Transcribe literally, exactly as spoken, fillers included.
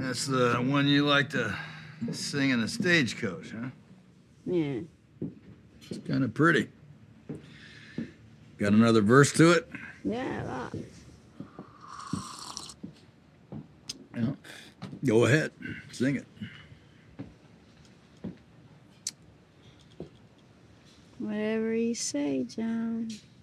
That's the one you like to sing in the stagecoach, huh? Yeah. It's kind of pretty. Got another verse to it? Yeah, lots. Yeah. Go ahead, sing it. Whatever you say, John.